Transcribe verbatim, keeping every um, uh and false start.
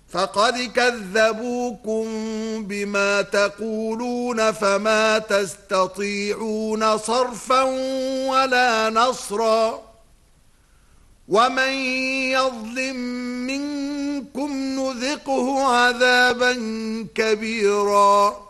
فقد كذبوكم بما تقولون فما تستطيعون صرفا ولا نصرا ومن يظلم منكم نذقه عذابا كبيرا